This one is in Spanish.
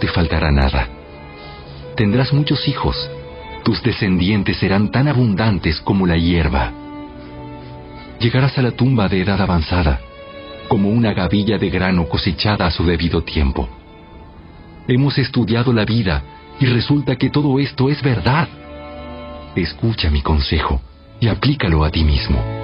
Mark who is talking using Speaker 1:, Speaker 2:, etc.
Speaker 1: te faltará nada. Tendrás muchos hijos. Tus descendientes serán tan abundantes como la hierba. Llegarás a la tumba de edad avanzada, como una gavilla de grano cosechada a su debido tiempo. Hemos estudiado la vida y resulta que todo esto es verdad. Escucha mi consejo y aplícalo a ti mismo.